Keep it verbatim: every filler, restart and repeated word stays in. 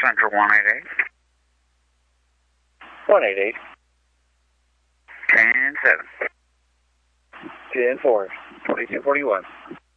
Central one eight eight. one eight eight. ten seven. ten four. twenty-two forty-one.